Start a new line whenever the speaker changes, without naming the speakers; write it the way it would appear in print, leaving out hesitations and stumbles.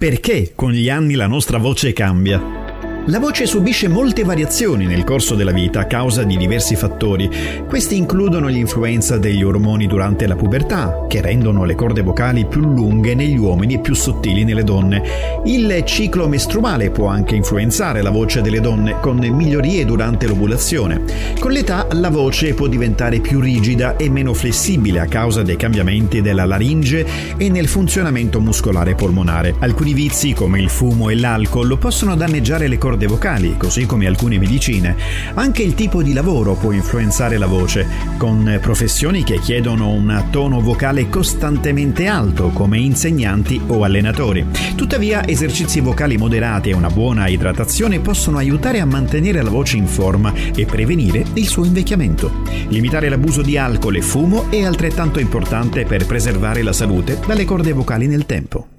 Perché con gli anni la nostra voce cambia? La voce subisce molte variazioni nel corso della vita a causa di diversi fattori. Questi includono l'influenza degli ormoni durante la pubertà, che rendono le corde vocali più lunghe negli uomini e più sottili nelle donne. Il ciclo mestruale può anche influenzare la voce delle donne, con migliorie durante l'ovulazione. Con l'età la voce può diventare più rigida e meno flessibile a causa dei cambiamenti della laringe e nel funzionamento muscolare polmonare. Alcuni vizi, come il fumo e l'alcol, possono danneggiare le corde vocali, così come alcune medicine. Anche il tipo di lavoro può influenzare la voce, con professioni che chiedono un tono vocale costantemente alto, come insegnanti o allenatori. Tuttavia, esercizi vocali moderati e una buona idratazione possono aiutare a mantenere la voce in forma e prevenire il suo invecchiamento. Limitare l'abuso di alcol e fumo è altrettanto importante per preservare la salute dalle corde vocali nel tempo.